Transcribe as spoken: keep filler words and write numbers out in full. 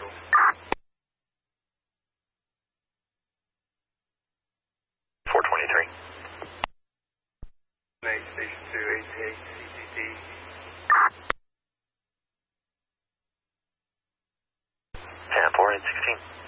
four twenty-three. Night Station two eighty-eight C T D. And four eight sixteen.